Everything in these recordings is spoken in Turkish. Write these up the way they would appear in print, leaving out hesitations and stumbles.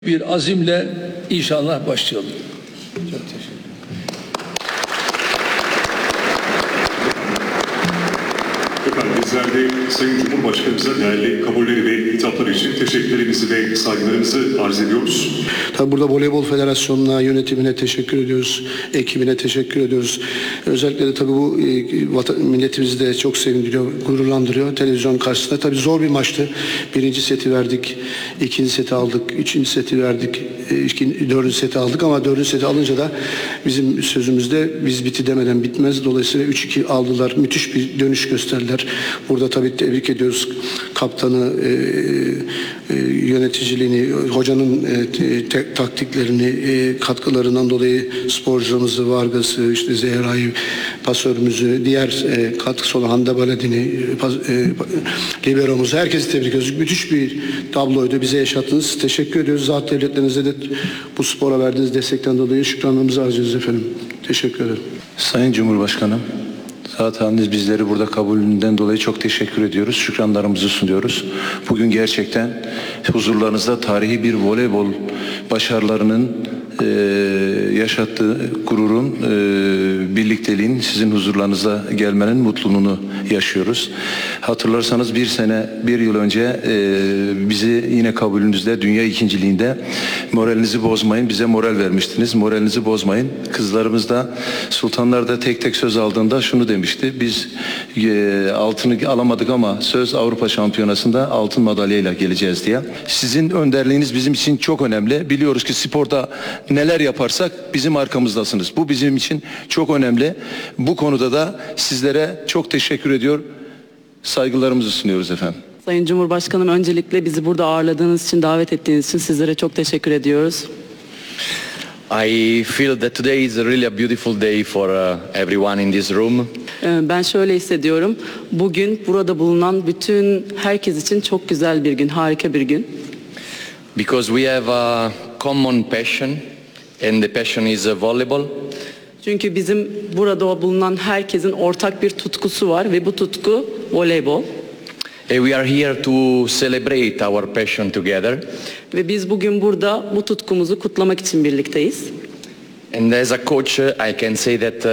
bir azimle inşallah başlayalım. Çok teşekkür ederim. Efendim bizler de Sayın Cumhurbaşkanımıza değerli kabulleri ve hitapları için teşekkürlerimizi ve saygılarımızı arz ediyoruz. Tabii burada Voleybol Federasyonu'na, yönetimine teşekkür ediyoruz, ekibine teşekkür ediyoruz. Özellikle de tabii bu milletimizi de çok sevindiriyor, gururlandırıyor. Televizyon karşısında tabii zor bir maçtı. Birinci seti verdik, ikinci seti aldık, üçüncü seti verdik, dördüncü seti aldık ama dördüncü seti alınca da bizim sözümüzde biz bitti demeden bitmez. Dolayısıyla 3-2 aldılar. Müthiş bir dönüş gösterdiler. Burada tabii tebrik ediyoruz kaptanı, yöneticiliğini, hocanın taktiklerini, katkılarından dolayı sporcularımızı, Vargas'ı, işte Zehra'yı, pasörümüzü, diğer katkısı olan Hande Baladin'i, liberomuzu, herkesi tebrik ediyoruz. Müthiş bir tabloydu. Bize yaşattınız. Teşekkür ediyoruz. Zat devletlerinize de bu spora verdiğiniz destekten dolayı şükranlarımızı arz ediyoruz efendim. Teşekkür ederim. Sayın Cumhurbaşkanım, zaten bizleri burada kabulünden dolayı çok teşekkür ediyoruz. Şükranlarımızı sunuyoruz. Bugün gerçekten huzurlarınızda tarihi bir voleybol başarılarının yaşattığı gururun, birlikteliğin sizin huzurlarınıza gelmenin mutluluğunu yaşıyoruz. Hatırlarsanız bir yıl önce bizi yine kabulünüzde dünya ikinciliğinde moralinizi bozmayın, bize moral vermiştiniz. Moralinizi bozmayın. Kızlarımız da, sultanlar da tek tek söz aldığında şunu demişti. Biz altını alamadık ama söz Avrupa Şampiyonası'nda altın madalyayla geleceğiz diye. Sizin önderliğiniz bizim için çok önemli. Biliyoruz ki sporda neler yaparsak bizim arkamızdasınız. Bu bizim için çok önemli. Bu konuda da sizlere çok teşekkür ediyor. Saygılarımızı sunuyoruz efendim. Sayın Cumhurbaşkanım, öncelikle bizi burada ağırladığınız için, davet ettiğiniz için sizlere çok teşekkür ediyoruz. I feel that today is really a beautiful day for everyone in this room. Ben şöyle hissediyorum. Bugün burada bulunan bütün herkes için çok güzel bir gün, harika bir gün. Because we have a common passion and the passion is volleyball. Çünkü bizim burada bulunan herkesin ortak bir tutkusu var ve bu tutku voleybol. We are here to celebrate our passion together. Ve biz bugün burada bu tutkumuzu kutlamak için birlikteyiz. And as a coach, I can say that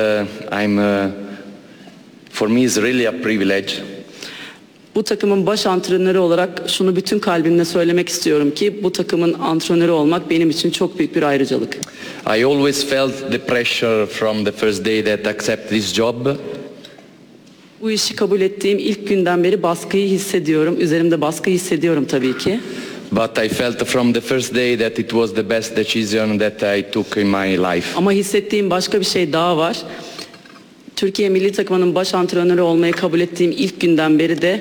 for me is really a privilege. Bu takımın baş antrenörü olarak şunu bütün kalbimle söylemek istiyorum ki bu takımın antrenörü olmak benim için çok büyük bir ayrıcalık. I always felt the pressure from the first day that I accept this job. Bu işi kabul ettiğim ilk günden beri baskıyı hissediyorum. Üzerimde baskı hissediyorum tabii ki. But I felt from the first day that it was the best decision that I took in my life. Ama hissettiğim başka bir şey daha var. Türkiye milli takımının baş antrenörü olmayı kabul ettiğim ilk günden beri de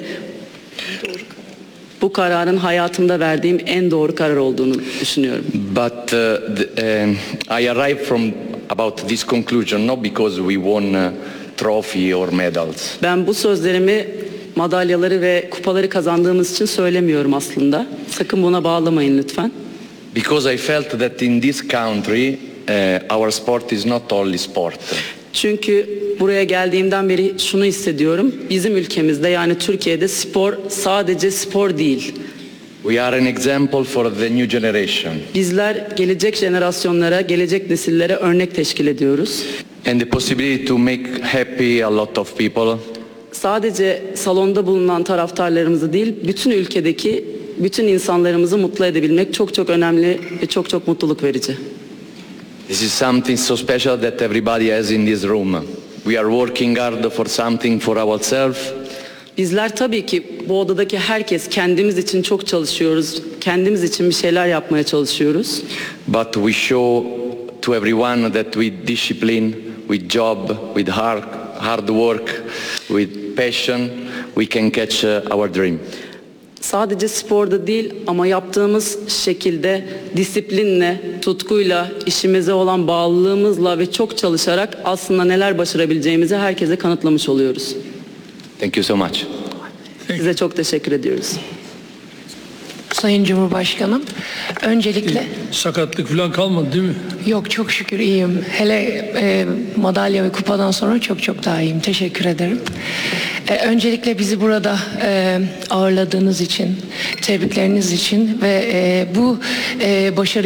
bu kararın hayatımda verdiğim en doğru karar olduğunu düşünüyorum. But I arrived from about this conclusion not because we won trophy or medals. Ben bu sözlerimi madalyaları ve kupaları kazandığımız için söylemiyorum aslında. Sakın buna bağlamayın lütfen. Because I felt that in this country our sport is not only sport. Çünkü buraya geldiğimden beri şunu hissediyorum. Bizim ülkemizde, yani Türkiye'de, spor sadece spor değil. We are an example for the new generation. Bizler gelecek jenerasyonlara, gelecek nesillere örnek teşkil ediyoruz. And the possibility to make happy a lot of people. Sadece salonda bulunan taraftarlarımızı değil, bütün ülkedeki bütün insanlarımızı mutlu edebilmek çok çok önemli ve çok çok mutluluk verici. This is something so special that everybody has in this room. We are working hard for something for ourselves. Bizler tabii ki bu odadaki herkes kendimiz için çok çalışıyoruz. Kendimiz için bir şeyler yapmaya çalışıyoruz. But we show to everyone that with discipline, with job, with hard work, with passion, we can catch our dream. Sadece sporda değil ama yaptığımız şekilde disiplinle, tutkuyla, işimize olan bağlılığımızla ve çok çalışarak aslında neler başarabileceğimizi herkese kanıtlamış oluyoruz. Thank you so much. Size çok teşekkür ediyoruz. Sayın Cumhurbaşkanım, öncelikle Sakatlık falan kalmadı değil mi? yok çok şükür iyiyim. Hele madalya ve kupadan sonra çok daha iyiyim. Teşekkür ederim. Öncelikle bizi burada ağırladığınız için, tebrikleriniz için ve bu başarı